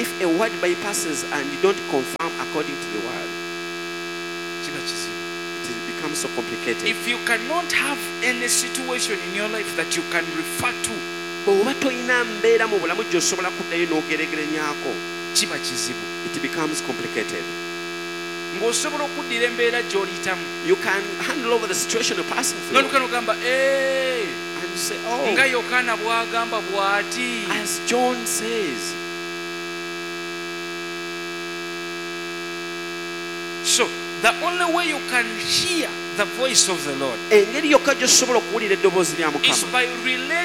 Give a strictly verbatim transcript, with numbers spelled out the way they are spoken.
if a word bypasses and you don't confirm according to the word, kiba kizibu. it is- becomes so complicated. If you cannot have any situation in your life that you can refer to, Bw'oba toyina mbeera mu bulamu gy'osobola kuddayo n'ogeregerenyaako, kiba kizibu. it becomes complicated. Ng'osobola okuddira embeera gy'oliyitamu You can handle over the situation you're passing through n'oluka n'ogamba "Eh, and you say, nga oh, Yokaana bw'agamba bw'ati." as John says. So the only way you can hear the voice of the Lord Engeri yokka gy'osobola okuwulira eddoboozi lya is Mukama by relating